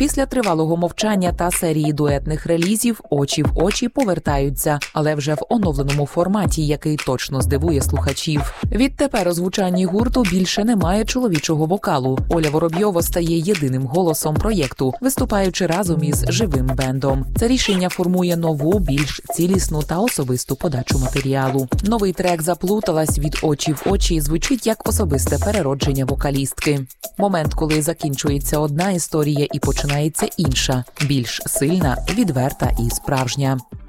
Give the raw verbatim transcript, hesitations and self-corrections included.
Після тривалого мовчання та серії дуетних релізів «Очі в очі» повертаються, але вже в оновленому форматі, який точно здивує слухачів. Відтепер у звучанні гурту більше немає чоловічого вокалу. Оля Воробйова стає єдиним голосом проєкту, виступаючи разом із живим бендом. Це рішення формує нову, більш цілісну та особисту подачу матеріалу. Новий трек «Заплуталась» від «Очі в очі» звучить як особисте переродження вокалістки. Момент, коли закінчується одна історія і починається інша, більш сильна, відверта і справжня.